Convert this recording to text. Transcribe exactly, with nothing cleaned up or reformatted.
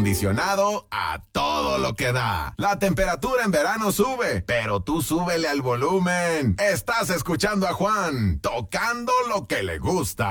acondicionado a todo lo que da. La temperatura en verano sube, pero tú súbele al volumen. Estás escuchando a Juan, tocando lo que le gusta.